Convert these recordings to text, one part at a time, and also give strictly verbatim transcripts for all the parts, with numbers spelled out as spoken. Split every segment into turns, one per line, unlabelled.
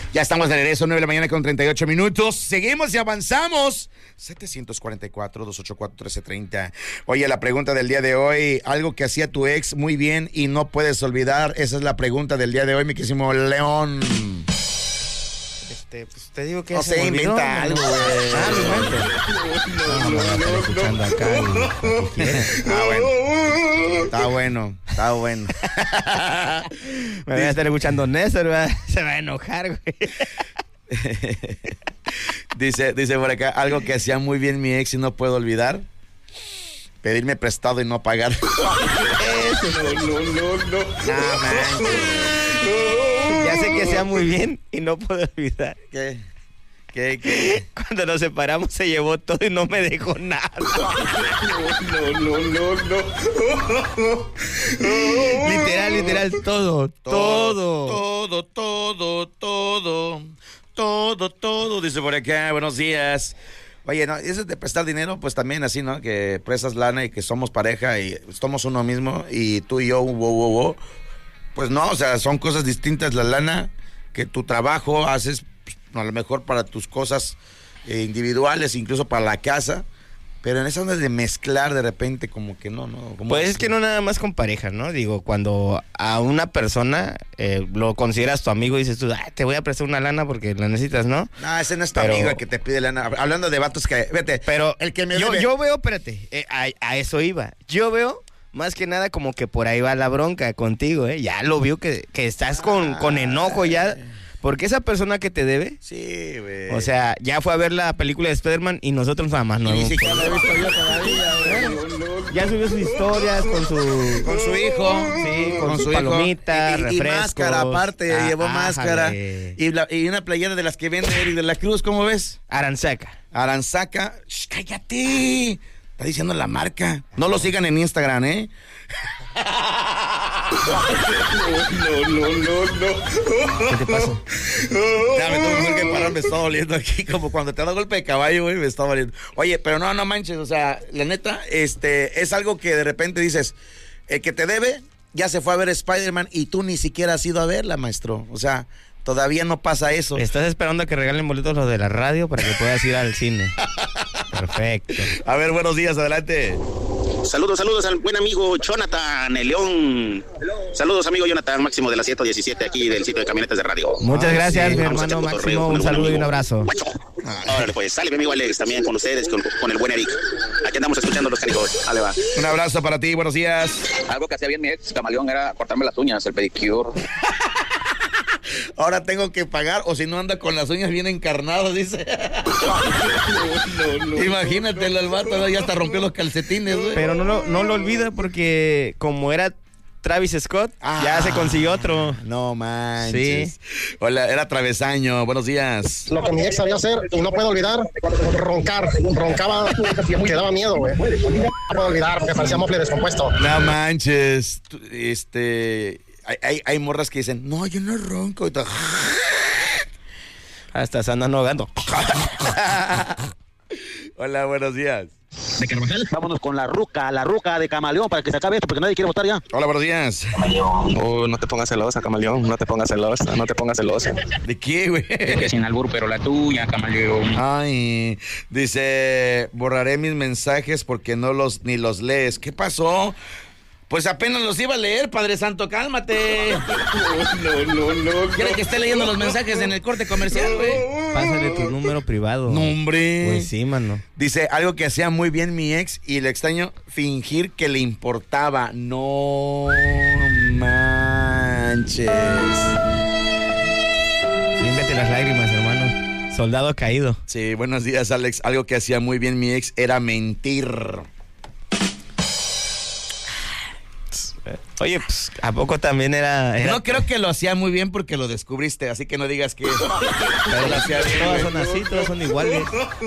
Ya estamos de regreso, nueve de la mañana con treinta y ocho minutos. Seguimos y avanzamos. setecientos cuarenta y cuatro, doscientos ochenta y cuatro, trece treinta. Oye, la pregunta del día de hoy, algo que hacía tu ex muy bien y no puedes olvidar. Esa es la pregunta del día de hoy, mi querísimo León.
Este, pues te digo que
no sé, inventa algo, güey.
Ah, lo invento. No, no, no, no, escuchando acá y lo que quieras.
Ah, bueno. Está bueno, está bueno.
Me voy a estar escuchando Néstor, ¿verdad? Se va a enojar, güey.
Dice, dice por acá, algo que hacía muy bien mi ex y no puedo olvidar. Pedirme prestado y no pagar.
Eso, no, no, no, no.
No, manches.
Ya sé que hacía muy bien y no puedo olvidar.
¿Qué? ¿Qué? ¿Qué?
Cuando nos separamos se llevó todo y no me dejó nada.
No, no, no, no.
Literal, literal, todo, todo.
Todo, todo, todo. Todo, todo. Dice por acá, buenos días. Oye, no, eso de prestar dinero, pues también así, ¿no? Que prestas lana y que somos pareja y somos uno mismo y tú y yo, wow, wow, wow. Pues no, o sea, son cosas distintas la lana que tu trabajo haces, pues, a lo mejor para tus cosas eh, individuales, incluso para la casa, pero en esa onda de mezclar de repente como que no, no. Como
Pues
así.
es que no nada más con pareja, ¿no? Digo, cuando a una persona eh, lo consideras tu amigo y dices tú, ah, te voy a prestar una lana porque la necesitas, ¿no?
No, ese no es tu
Pero-
amigo el que te pide lana. Hablando de vatos que, vete,
Pero
el que me
yo,
debe-
yo veo, espérate, eh, a, a eso iba. Yo veo más que nada como que por ahí va la bronca contigo, ¿eh? Ya lo veo que, que estás con, con enojo ya. Porque esa persona que te debe,
Sí, güey.
o sea, ya fue a ver la película de Spider-Man y nosotros nada más no.
ni
hemos
siquiera lo he
podido.
visto yo todavía, güey.
Ya subió sus historias con su...
Con su hijo.
Sí, con, su
su
palomita,
hijo. Y, y, y
refrescos.
máscara aparte,
Ah,
llevó máscara.
ájale.
Y, la- y una playera de las que vende Eric de la Cruz, ¿cómo ves?
Aranzaca.
Aranzaca. Shh, cállate. Está diciendo la marca. No lo sigan en Instagram, ¿eh? No, no, no, no.
¿Qué te pasa?
Ya me tengo que parar, me está doliendo aquí, como cuando te da golpe de caballo, güey, me está doliendo. Oye, pero no, no manches, o sea, la neta, este, es algo que de repente dices, el que te debe, ya se fue a ver Spider-Man y tú ni siquiera has ido a verla, maestro. O sea, todavía no pasa eso.
Estás esperando a que regalen boletos los de la radio para que puedas ir al cine. Perfecto.
A ver, buenos días, adelante.
Saludos, saludos al buen amigo Jonathan, el León. Saludos, amigo Jonathan, Máximo de la ciento diecisiete, aquí del sitio de camionetas de radio.
Muchas
Ah,
gracias,
sí,
mi
vamos a
hermano
hacer cotorreo
Máximo.
con
Un
el buen
saludo y un
amigo.
abrazo.
Guacho. Órale, pues, sale mi amigo Alex también con ustedes, con, con el buen Eric. Aquí andamos escuchando los canijos. Dale, va.
Un abrazo para ti, buenos días.
Algo que hacía bien mi ex camaleón era cortarme las uñas, el pedicure.
Ahora tengo que pagar, o si no anda con las uñas bien encarnadas, dice. No, no, no, Imagínatelo, el vato, ¿no? Ya hasta rompió los calcetines, güey.
Pero no lo, no lo olvida porque como era Travis Scott,
Ah,
ya se consiguió otro.
No manches. Hola, era Travesaño, buenos días.
Lo que mi ex sabía hacer y no puedo olvidar, roncar. Roncaba, que daba miedo, güey. No puedo olvidar, me parecía mofle descompuesto.
No manches. Tú, Este. Hay, hay, hay morras que dicen, no, yo no ronco. Y todo.
Hasta se andan ahogando.
Hola, buenos días.
De Carvajal. Vámonos con la ruca, la ruca de camaleón para que se acabe esto porque nadie quiere votar ya.
Hola, buenos días.
Oh, no te pongas celosa, camaleón, no te pongas celosa, no te pongas celosa.
¿De qué, güey?
Que sin albur, pero la tuya, camaleón.
Ay, dice, borraré mis mensajes porque no los ni los lees. ¿Qué pasó? Pues apenas los iba a leer, Padre Santo, cálmate. No, no, no. ¿Quiere que esté leyendo los mensajes en el corte comercial, güey?
Pásale tu número privado.
No, hombre.
Pues sí, mano.
Dice, algo que hacía muy bien mi ex y le extraño, fingir que le importaba. No manches.
Límpiate las lágrimas, hermano. Soldado caído.
Sí, buenos días, Alex. Algo que hacía muy bien mi ex era mentir.
Oye, pues, ¿a poco también era...? era...
No creo que lo hacía muy bien porque lo descubriste, así que no digas que...
Pero
lo hacía bien,
todas
güey.
son así, todas son iguales.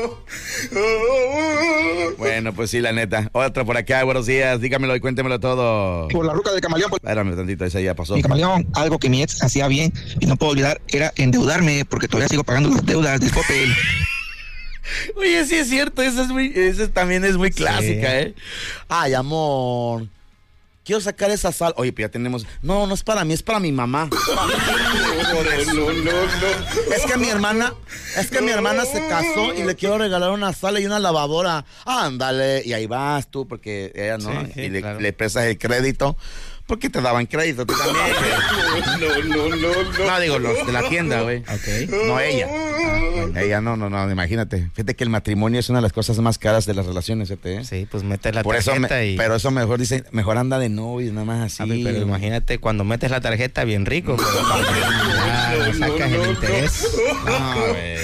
Bueno, pues sí, la neta. Otra por acá, buenos días, dígamelo y cuéntemelo todo.
Por la ruca de camaleón, pues.
Espérame tantito, esa ya pasó.
Mi camaleón, algo que mi ex hacía bien y no puedo olvidar era endeudarme porque todavía sigo pagando las deudas del Coppel.
Oye, sí es cierto, esa es muy, esa también es muy clásica, ¿eh? Ay, amor, quiero sacar esa sal. Oye, pues ya tenemos... No, no es para mí, es para mi mamá. no, no, no, no. Es que mi hermana, es que mi hermana se casó y le quiero regalar una sala y una lavadora. Ándale, y ahí vas tú, porque ella no,
Sí, sí,
y le,
claro.
le prestas el crédito. Porque te daban crédito, tú también. No, no, no, no. No, digo, los de la tienda, güey.
Ok.
No ella. Ah, bueno. Ella no, no, no, imagínate. Fíjate que el matrimonio es una de las cosas más caras de las relaciones, fíjate, ¿eh?
Sí, pues metes la
Por eso
tarjeta
me-
y...
Pero eso mejor dice, mejor anda de novio, nada más así.
A ver, pero imagínate cuando metes la tarjeta bien rico, pero cuando ya sacas el interés.
No, güey.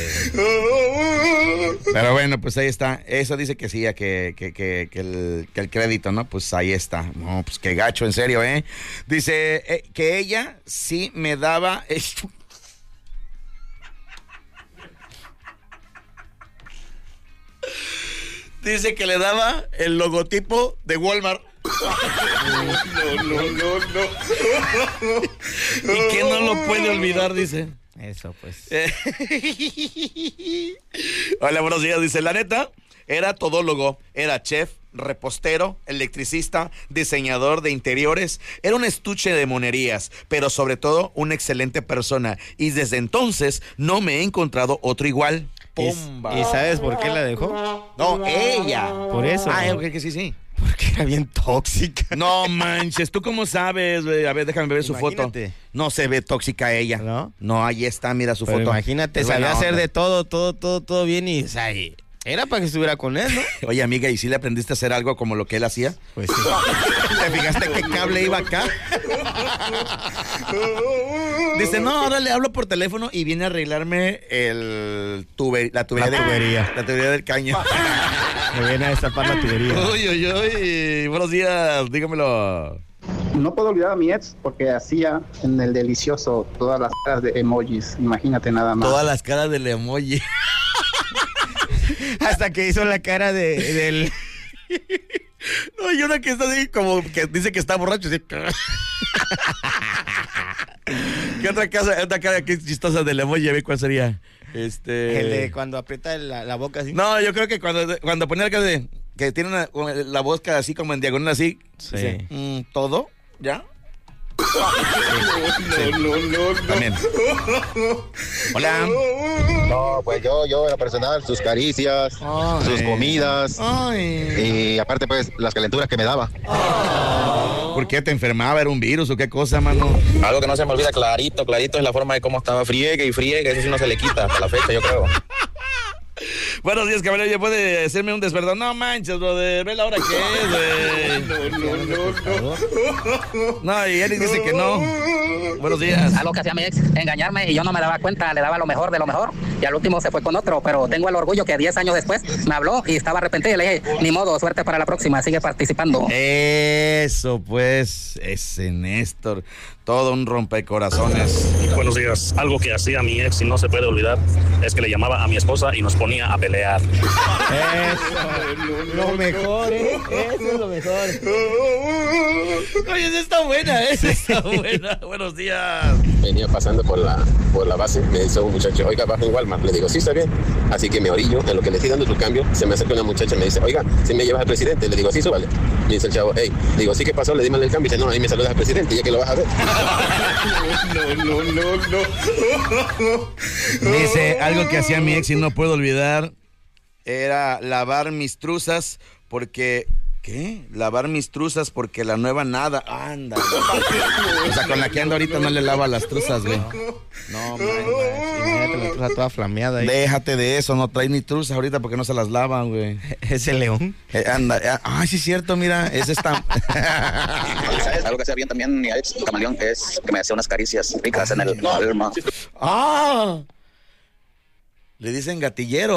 Pero bueno, pues ahí está. Eso dice que sí, ya que, que, que, que, el, que el crédito, ¿no? Pues ahí está. No, pues qué gacho, en serio, ¿eh? Dice eh, que ella sí me daba... eh, Dice que le daba el logotipo de Walmart. No, no, no, no. Y que no lo puede olvidar, dice.
Eso, pues.
Hola, buenos días. Dice, la neta, era todólogo, era chef, repostero, electricista, diseñador de interiores, era un estuche de monerías, pero sobre todo una excelente persona. Y desde entonces no me he encontrado otro igual.
¿Y,
Pumba.
y sabes por qué la dejó?
No, ella.
Por eso.
Ah, ok, que sí, sí.
Porque era bien tóxica.
No manches, ¿tú cómo sabes, güey? A ver, déjame ver su foto.
Imagínate.
No se ve tóxica ella.
¿No?
No, ahí está, mira su
Pero
foto.
imagínate,
Es
sabía
buena
hacer
onda.
de todo, todo, todo, todo bien y, o sea, y era para que estuviera con él, ¿no?
Oye, amiga, ¿y si le aprendiste a hacer algo como lo que él hacía?
Pues sí.
¿Te fijaste qué cable iba acá? Dice, no, ahora le hablo por teléfono y viene a arreglarme el tube, la tubería.
La
del-
tubería.
La tubería del caño.
Me viene a destapar la tubería.
Uy, uy, uy. Buenos días, dígamelo.
No puedo olvidar a mi ex porque hacía en el delicioso todas las caras de emojis. Imagínate nada más.
Todas las caras del emoji.
Hasta que hizo la cara de, del...
No, y una que está así como que dice que está borracho. Así. ¿Qué otra casa, otra cara que es chistosa del emoji? A ver cuál sería. Este.
El de cuando aprieta la, la boca así.
No, yo creo que cuando, cuando ponía la cara de. Que tiene una, la boca así como en diagonal así.
Sí.
Dice, mm, ¿todo? ¿Ya? No, no, no, no. También. Hola.
No, pues yo, yo en lo personal, sus caricias,
Ay.
sus comidas
Ay.
y aparte pues las calenturas que me daba.
¿Por qué te enfermaba? ¿Era un virus o qué cosa, mano?
Algo que no se me olvida clarito, clarito es la forma de cómo estaba friegue y friegue. Eso sí no se le quita hasta la fecha, yo creo.
Buenos días, caballero. ¿Ya puede hacerme un despertador? No manches, brother. Ve la hora que es, güey. No, no, no, no. No, y Eric dice que no. Buenos días.
Algo que hacía mi ex, engañarme y yo no me daba cuenta, le daba lo mejor de lo mejor y al último se fue con otro, pero tengo el orgullo que diez años después me habló y estaba arrepentido y le dije, ni modo, suerte para la próxima, sigue participando.
Eso, pues, ese Néstor. Todo un rompecorazones.
Buenos días. Algo que hacía mi ex y no se puede olvidar es que le llamaba a mi esposa y nos ponía a pelear.
Eso. Lo mejor, ¿eh? Eso es lo mejor.
Oye, esa está buena, esa está buena. Buenos días.
Venía pasando por la, por la base, me dice un muchacho, oiga, baja en Walmart. Le digo, sí, está bien. Así que me orillo, en lo que le estoy dando tu cambio, se me acerca una muchacha y me dice, oiga, si me llevas al presidente. Le digo, sí, súbale. Me dice el chavo, hey, digo, sí, ¿qué pasó? Le dimos el cambio. Y dice, no, ahí me saludas al presidente, ya que lo vas a ver.
No, no, no, no. Dice, algo que hacía mi ex y no puedo olvidar era lavar mis truzas porque... ¿Qué? Lavar mis truzas porque la nueva nada. Anda. O sea, con la que anda ahorita no le lava las truzas, güey. No, man,
Imagínate la truza toda flameada ahí.
déjate de eso, no trae ni truzas ahorita porque no se las lavan, güey.
Ese león.
Eh, anda, eh, ay, sí es cierto, mira, ese está...
¿Sabes? Algo que hacía bien también mi ex camaleón es que me hacía unas caricias ricas en el alma.
¡Ah! Le dicen gatillero.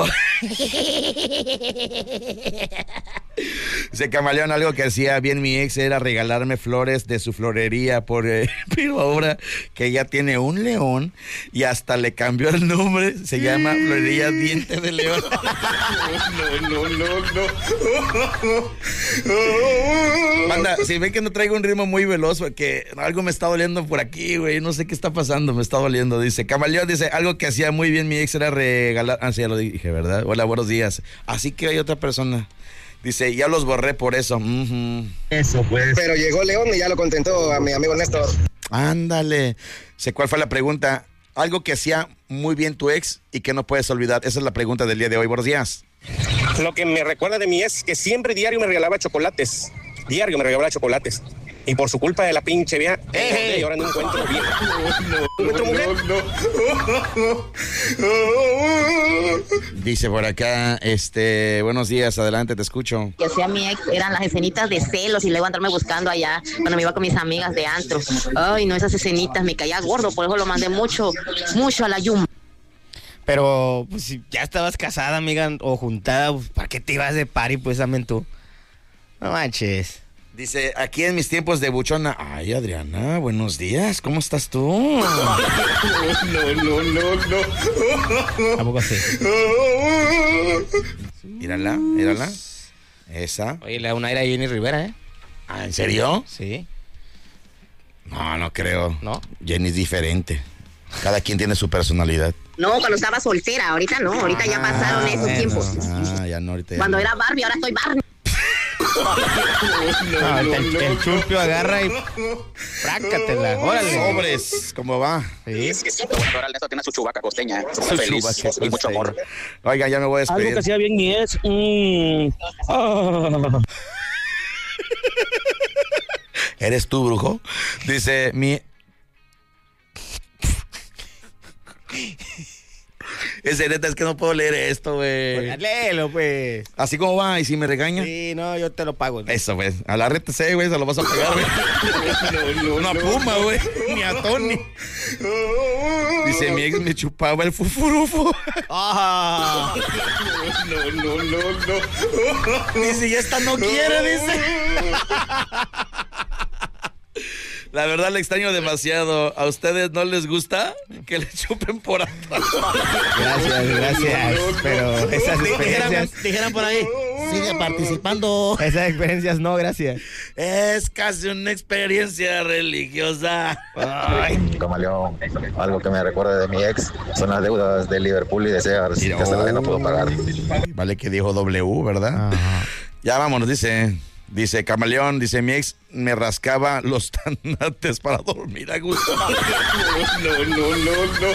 Dice Camaleón, algo que hacía bien mi ex era regalarme flores de su florería, por, eh, pero ahora que ya tiene un león y hasta le cambió el nombre, se llama Florería Diente de León. No, no, no, no. Manda, si ven que no traigo un ritmo muy veloz, porque algo me está doliendo por aquí, güey, no sé qué está pasando, me está doliendo. Dice Camaleón, dice, algo que hacía muy bien mi ex era regalar, ah, sí, ya lo dije, ¿verdad? Hola, buenos días. Así que hay otra persona. Dice, ya los borré por eso. Uh-huh.
Eso pues. Pero llegó León y ya lo contentó a mi amigo Néstor.
Ándale. Sé cuál fue la pregunta. algo que hacía muy bien tu ex y que no puedes olvidar. Esa es la pregunta del día de hoy. Buenos días.
Lo que me recuerda de mi ex es que siempre diario me regalaba chocolates. Diario me regalaba chocolates. Y por su culpa de la pinche vieja, eh, y ahora no encuentro vieja. No, no, encuentro mujer.
No, no. Dice por acá, este, buenos días, adelante, te escucho.
Que hacía mi ex eran las escenitas de celos y luego andarme buscando allá cuando me iba con mis amigas de antro. Ay, no, esas escenitas me caía gordo, por eso lo mandé mucho, mucho a la yum.
Pero, pues, si ya estabas casada, amiga, o juntada, pues, ¿para qué te ibas de party, pues, también tú? No manches.
Dice, aquí en mis tiempos de buchona. Ay, Adriana, buenos días, ¿cómo estás tú?
No, no, no, no. Tampoco así.
Mírala, mírala. Esa.
Oye, le da un aire a Jenny Rivera, ¿eh?
Ah, ¿en serio?
Sí.
No, no creo.
¿No?
Jenny es diferente. Cada quien tiene su personalidad.
No, cuando estaba soltera, ahorita no, ahorita ah, ya pasaron esos bueno. tiempos.
Ah, ya no, ahorita ya
Cuando
no.
era Barbie, ahora estoy Barney.
No, el, el, el chulpio agarra y frácatela, órale.
Sobres, ¿cómo va?
Sí.
Ahora Ernesto tiene su chubaca costeña,
Su
feliz
chubaca
y mucho amor.
Oiga, ya me voy a despedir.
Algo que hacía bien mi ex. Mm. Oh.
¿Eres tú, brujo? Dice, mi... Es neta, es que no puedo leer esto, güey.
Pues, léelo, pues.
Así como va, y si me regaña.
Sí, no, yo te lo pago. ¿No?
Eso, pues. A la R T C, güey, se lo vas a pagar, güey. No, no, Una no, puma, güey. No. Ni a Tony. Dice, mi ex me chupaba el fufurufo.
Ah.
No, no, no, no. Dice, y esta no quiere, dice. La verdad le extraño demasiado. ¿A ustedes no les gusta que le chupen por atrás?
Gracias, gracias. Pero esas experiencias...
Dijeran por ahí, sigue participando.
Esas experiencias no, gracias.
Es casi una experiencia religiosa.
Ay. Camaleón, algo que me recuerda de mi ex son las deudas de Liverpool y de Sears, que hasta la no puedo pagar.
Vale que dijo W, ¿verdad? Ajá. Ya vámonos, dice... Dice Camaleón, dice mi ex me rascaba los tanates para dormir a gusto. No, no, no, no.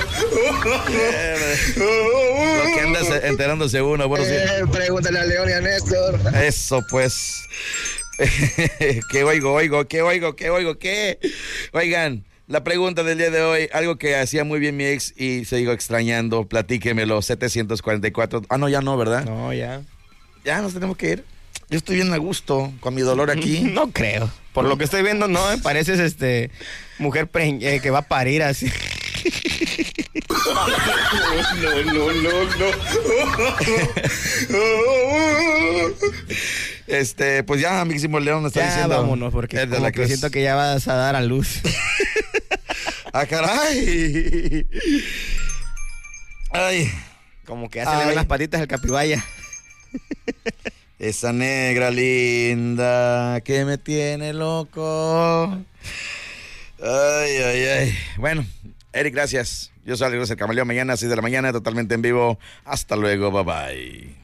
Lo que andas enterándose uno. Bueno,
eh, sí. Pregúntale a León y a Néstor.
Eso pues. ¿Qué oigo, oigo, qué oigo, qué oigo, qué? Oigan, la pregunta del día de hoy, algo que hacía muy bien mi ex y sigo extrañando, platíquemelo, setecientos cuarenta y cuatro. Ah, no, ya no, ¿verdad?
No, ya.
Ya nos tenemos que ir. Yo estoy bien a gusto con mi dolor aquí.
No creo. Por lo que estoy viendo, no, me pareces este mujer pre eh, que va a parir así.
No, no, no, no. Este, pues ya, amiguísimo León, me está
ya,
diciendo.
Vámonos, porque como que siento que ya vas a dar a luz.
¡Ah, caray! Ay.
Como que ya se le ven las patitas al capibaya.
Esa negra linda que me tiene loco. Ay, ay, ay. Bueno, Eric, gracias. Yo soy Alex el Camaleón, mañana a seis de la mañana, totalmente en vivo. Hasta luego, bye bye.